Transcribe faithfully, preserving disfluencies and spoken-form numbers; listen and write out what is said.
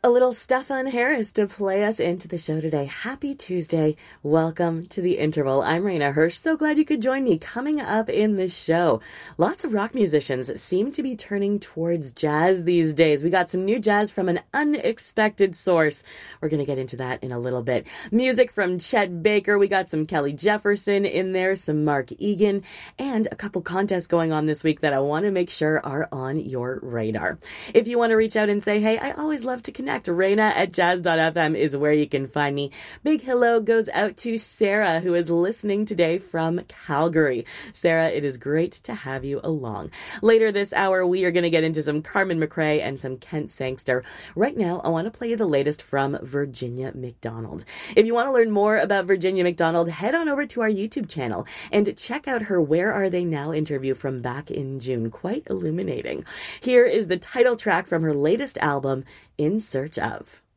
A little Stefan Harris to play us into the show today. Happy Tuesday. Welcome to The Interval. I'm Raina Hirsch. So glad you could join me. Coming up in the show, lots of rock musicians seem to be turning towards jazz these days. We got some new jazz from an unexpected source. We're going to get into that in a little bit. Music from Chet Baker. We got some Kelly Jefferson in there, some Mark Egan, and a couple contests going on this week that I want to make sure are on your radar. If you want to reach out and say, hey, I always love to connect, Raina at jazz dot f m is where you can find me. Big hello goes out to Sarah, who is listening today from Calgary. Sarah, it is great to have you along. Later this hour, we are going to get into some Carmen McRae and some Kent Sangster. Right now, I want to play you the latest from Virginia McDonald. If you want to learn more about Virginia McDonald, head on over to our YouTube channel and check out her Where Are They Now interview from back in June. Quite illuminating. Here is the title track from her latest album, In Search Of.